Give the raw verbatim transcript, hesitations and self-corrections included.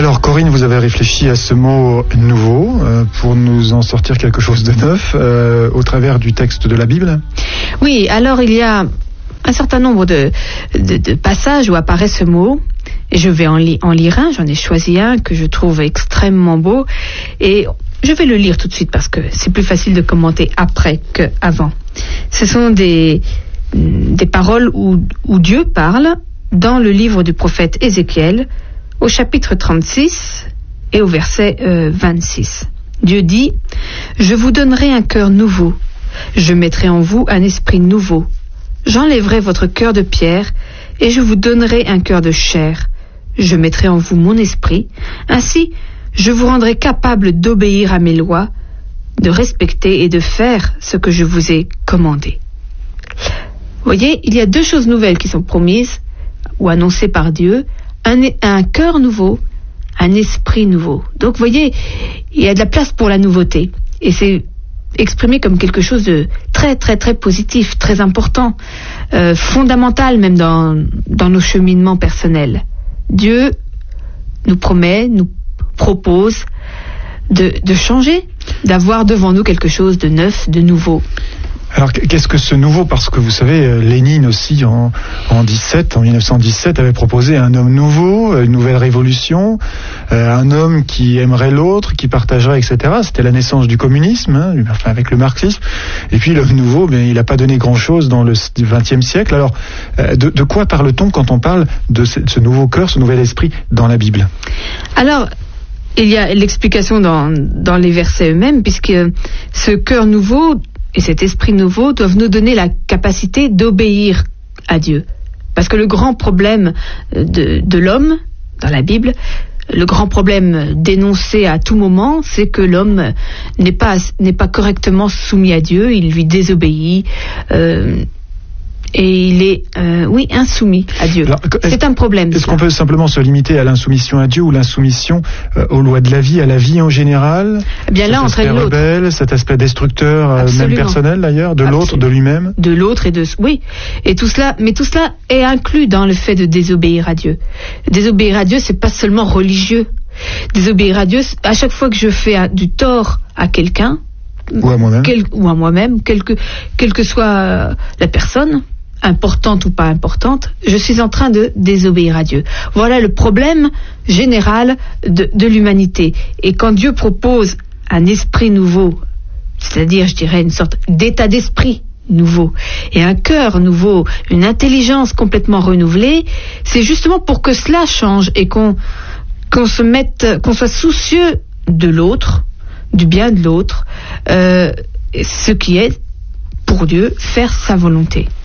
Alors Corinne, vous avez réfléchi à ce mot nouveau euh, pour nous en sortir quelque chose de neuf euh, au travers du texte de la Bible. Oui, alors il y a un certain nombre de, de, de passages où apparaît ce mot. Et je vais en, li- en lire un, j'en ai choisi un que je trouve extrêmement beau. Et je vais le lire tout de suite parce que c'est plus facile de commenter après qu'avant. Ce sont des, des paroles où, où Dieu parle dans le livre du prophète Ézéchiel, au chapitre trente-six et au verset euh, vingt-six. Dieu dit « Je vous donnerai un cœur nouveau, je mettrai en vous un esprit nouveau. J'enlèverai votre cœur de pierre et je vous donnerai un cœur de chair. Je mettrai en vous mon esprit, ainsi je vous rendrai capable d'obéir à mes lois, de respecter et de faire ce que je vous ai commandé. » Vous voyez, il y a deux choses nouvelles qui sont promises ou annoncées par Dieu, un, un cœur nouveau, un esprit nouveau. Donc vous voyez, il y a de la place pour la nouveauté. Et c'est exprimé comme quelque chose de très très très positif, très important, euh, fondamental même dans, dans nos cheminements personnels. Dieu nous promet, nous propose de, de changer, d'avoir devant nous quelque chose de neuf, de nouveau. Alors qu'est-ce que ce nouveau? Parce que vous savez, Lénine aussi en, en dix-sept, en mille neuf cent dix-sept avait proposé un homme nouveau, une nouvelle révolution, euh, un homme qui aimerait l'autre, qui partagerait, et cetera. C'était la naissance du communisme, hein, enfin avec le marxisme. Et puis l'homme nouveau, ben, il n'a pas donné grand-chose dans le vingtième siècle. Alors euh, de, de quoi parle-t-on quand on parle de ce, ce nouveau cœur, ce nouvel esprit dans la Bible? Alors, il y a l'explication dans, dans les versets eux-mêmes, puisque ce cœur nouveau et cet esprit nouveau doivent nous donner la capacité d'obéir à Dieu. Parce que le grand problème de, de l'homme, dans la Bible, le grand problème dénoncé à tout moment, c'est que l'homme n'est pas, n'est pas correctement soumis à Dieu, il lui désobéit, euh, et il est, euh, oui, insoumis à Dieu. Alors, c'est un problème. Est-ce qu'on peut simplement se limiter à l'insoumission à Dieu ou l'insoumission euh, aux lois de la vie, à la vie en général? Eh bien là, cet aspect rebelle, cet aspect destructeur, euh, même personnel d'ailleurs, de Absolument. l'autre, de lui-même. De l'autre et de, oui. Et tout cela, mais tout cela est inclus dans le fait de désobéir à Dieu. Désobéir à Dieu, c'est pas seulement religieux. Désobéir à Dieu, à chaque fois que je fais du tort à quelqu'un, ou à moi-même, quel, ou à moi-même, quelle que, quelle que soit la personne, importante ou pas importante, je suis en train de désobéir à Dieu. Voilà le problème général de, de l'humanité. Et quand Dieu propose un esprit nouveau, c'est-à-dire, je dirais, une sorte d'état d'esprit nouveau, et un cœur nouveau, une intelligence complètement renouvelée, c'est justement pour que cela change et qu'on, qu'on se mette, qu'on soit soucieux de l'autre, du bien de l'autre, euh, ce qui est, pour Dieu, faire sa volonté.